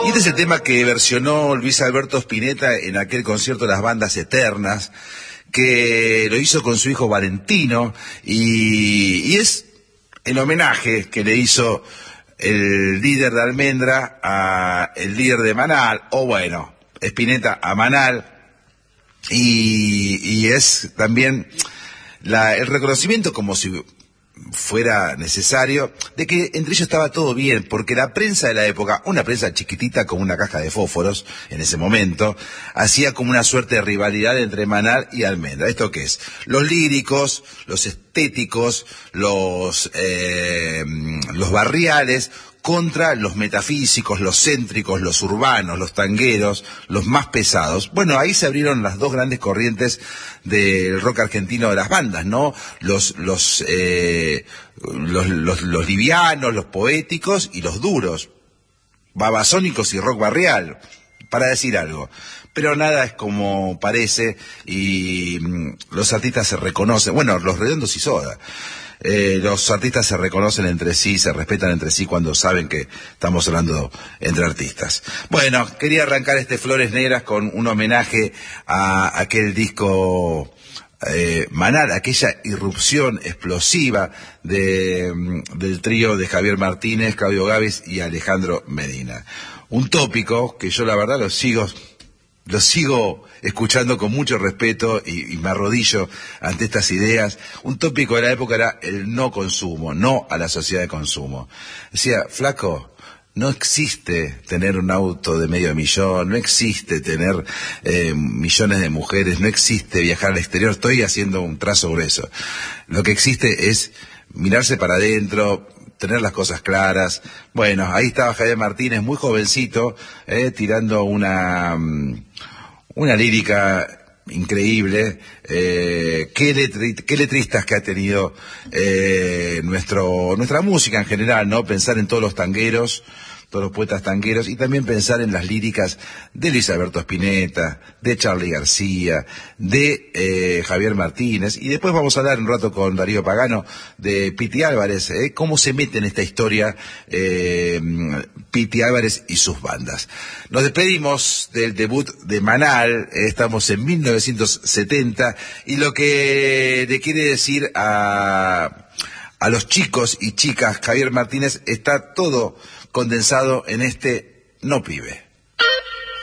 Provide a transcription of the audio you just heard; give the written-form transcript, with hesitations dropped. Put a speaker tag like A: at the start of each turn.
A: Y este es el tema que versionó Luis Alberto Spinetta en aquel concierto de las bandas eternas, que lo hizo con su hijo Valentino, y es el homenaje que le hizo el líder de Almendra a el líder de Manal, o bueno, Spinetta a Manal, y es también el reconocimiento, como si fuera necesario, de que entre ellos estaba todo bien, porque la prensa de la época, una prensa chiquitita como una caja de fósforos en ese momento, hacía como una suerte de rivalidad entre Manal y Almendra. ¿Esto qué es? Los líricos, los estéticos, los barriales, contra los metafísicos, los céntricos, los urbanos, los tangueros, los más pesados. Bueno, ahí se abrieron las dos grandes corrientes del rock argentino de las bandas, ¿no? Los livianos, los poéticos y los duros, babasónicos y rock barrial, para decir algo. Pero nada es como parece, y los artistas se reconocen, bueno, los Redondos y Soda. Los artistas se reconocen entre sí, se respetan entre sí cuando saben que estamos hablando entre artistas. Bueno, quería arrancar Flores Negras con un homenaje a aquel disco Manal, aquella irrupción explosiva del trío de Javier Martínez, Claudio Gávez y Alejandro Medina. Un tópico que yo la verdad lo sigo escuchando con mucho respeto y me arrodillo ante estas ideas. Un tópico de la época era el no consumo, no a la sociedad de consumo. Decía, flaco, no existe tener un auto de $500,000, no existe tener millones de mujeres, no existe viajar al exterior. Estoy haciendo un trazo grueso. Lo que existe es mirarse para adentro, tener las cosas claras. Bueno, ahí estaba Javier Martínez, muy jovencito, tirando una lírica increíble. Qué letristas que ha tenido nuestra música en general, ¿no? Pensar en todos los tangueros, todos los poetas tangueros, y también pensar en las líricas de Luis Alberto Spinetta, de Charly García, de Javier Martínez, y después vamos a hablar un rato con Darío Pagano de Piti Álvarez, cómo se mete en esta historia Piti Álvarez y sus bandas. Nos despedimos del debut de Manal, estamos en 1970, y lo que le quiere decir a los chicos y chicas Javier Martínez está todo condensado en No Pibe.